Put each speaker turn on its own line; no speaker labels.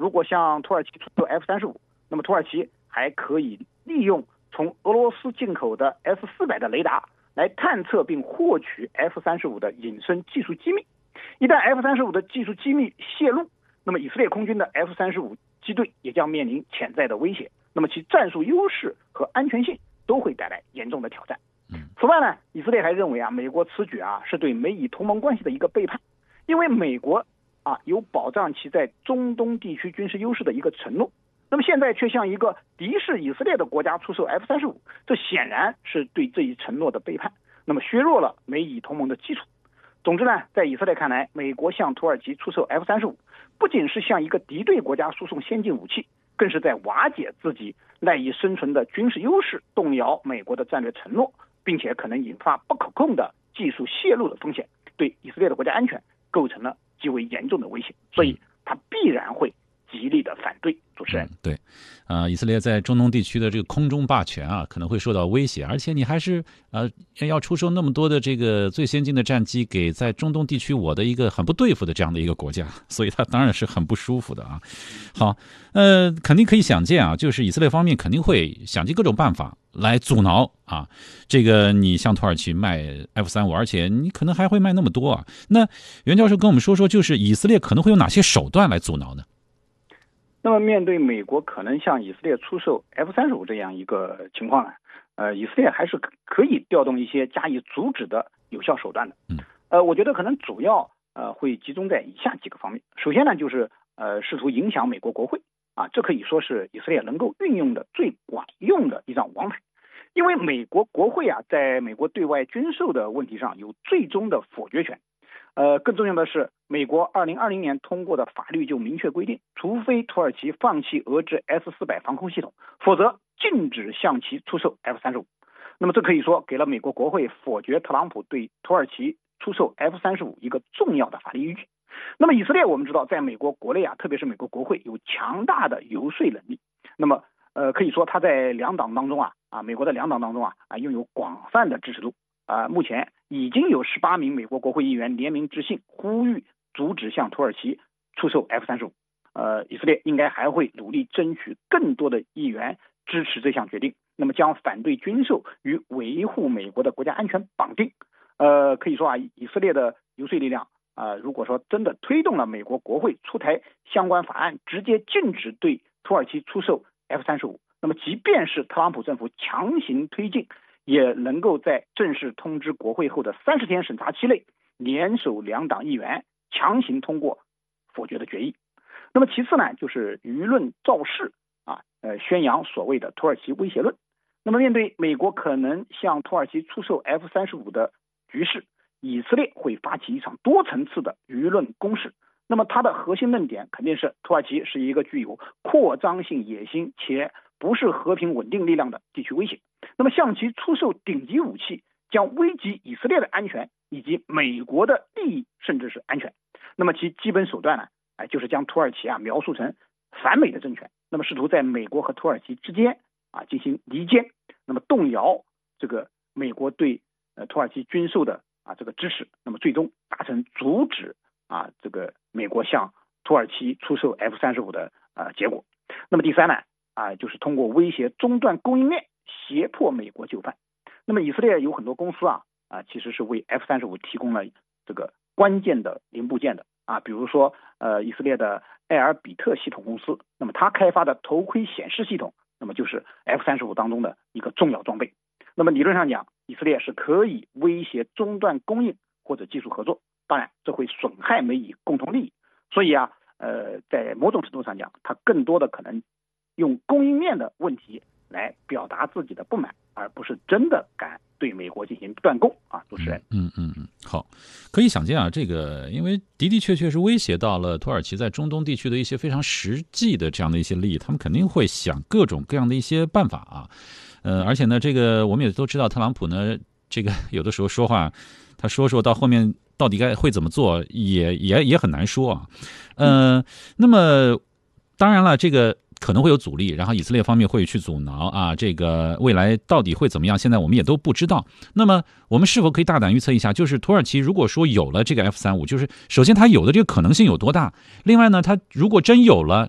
如果向土耳其出售 F-35，那么土耳其还可以利用从俄罗斯进口的 S-400的雷达来探测并获取 F-35的隐身技术机密。一旦 F-35的技术机密泄露，那么以色列空军的 F-35机队也将面临潜在的威胁，那么其战术优势和安全性都会带来严重的挑战。此外呢，以色列还认为美国此举是对美以同盟关系的一个背叛，因为美国有保障其在中东地区军事优势的一个承诺，那么现在却向一个敌视以色列的国家出售 F-35，这显然是对这一承诺的背叛，那么削弱了美以同盟的基础。总之呢，在以色列看来，美国向土耳其出售 F-35，不仅是向一个敌对国家输送先进武器，更是在瓦解自己赖以生存的军事优势，动摇美国的战略承诺，并且可能引发不可控的技术泄露的风险，对以色列的国家安全构成了极为严重的威胁，所以他必然会极力的反对。主持人，
对，以色列在中东地区的这个空中霸权可能会受到威胁，而且你还是要出售那么多的这个最先进的战机给在中东地区我的一个很不对付的这样的一个国家，所以他当然是很不舒服的好，肯定可以想见就是以色列方面肯定会想尽各种办法来阻挠这个你向土耳其卖 F-35，而且你可能还会卖那么多那袁教授跟我们说说，就是以色列可能会有哪些手段来阻挠呢？
那么面对美国可能向以色列出售 F-35这样一个情况以色列还是可以调动一些加以阻止的有效手段的。我觉得可能主要会集中在以下几个方面。首先呢，就是试图影响美国国会这可以说是以色列能够运用的最管用的一张王牌。因为美国国会在美国对外军售的问题上有最终的否决权。更重要的是，美国2020年通过的法律就明确规定，除非土耳其放弃俄制 S-400防空系统，否则禁止向其出售 F-35。那么这可以说给了美国国会否决特朗普对土耳其出售 F-35一个重要的法律依据。那么以色列我们知道，在美国国内特别是美国国会有强大的游说能力。那么可以说他在两党当中美国的两党当中拥有广泛的支持度。目前已经有18名美国国会议员联名致信，呼吁阻止向土耳其出售 F-35。以色列应该还会努力争取更多的议员支持这项决定，那么将反对军售与维护美国的国家安全绑定。可以说以色列的游说力量如果说真的推动了美国国会出台相关法案，直接禁止对土耳其出售 F-35，那么即便是特朗普政府强行推进，也能够在正式通知国会后的30天审查期内，联手两党议员强行通过否决的决议。那么其次呢，就是舆论造势宣扬所谓的土耳其威胁论。那么面对美国可能向土耳其出售 F-35的局势，以色列会发起一场多层次的舆论攻势。那么它的核心论点肯定是土耳其是一个具有扩张性野心且不是和平稳定力量的地区威胁，那么向其出售顶级武器将危及以色列的安全以及美国的利益甚至是安全。那么其基本手段呢就是将土耳其描述成反美的政权，那么试图在美国和土耳其之间进行离间，那么动摇这个美国对土耳其军售的这个支持，那么最终达成阻止这个美国向土耳其出售 F-35的结果。那么第三呢就是通过威胁中断供应链，胁迫美国就范。那么以色列有很多公司其实是为 F-35提供了这个关键的零部件的比如说以色列的埃尔比特系统公司，那么它开发的头盔显示系统，那么就是 F-35当中的一个重要装备。那么理论上讲，以色列是可以威胁中断供应或者技术合作，当然这会损害美以共同利益。所以在某种程度上讲，它更多的可能用供应链的问题来表达自己的不满，而不是真的敢对美国进行断供主持人。
好，可以想见这个因为的确是威胁到了土耳其在中东地区的一些非常实际的这样的一些利益，他们肯定会想各种各样的一些办法而且呢，这个我们也都知道，特朗普呢，这个有的时候说话，他说到后面到底会怎么做，也很难说那么当然了，这个可能会有阻力，然后以色列方面会去阻挠这个未来到底会怎么样，现在我们也都不知道。那么我们是否可以大胆预测一下，就是土耳其如果说有了这个 F-35，就是首先它有的这个可能性有多大，另外呢，它如果真有了，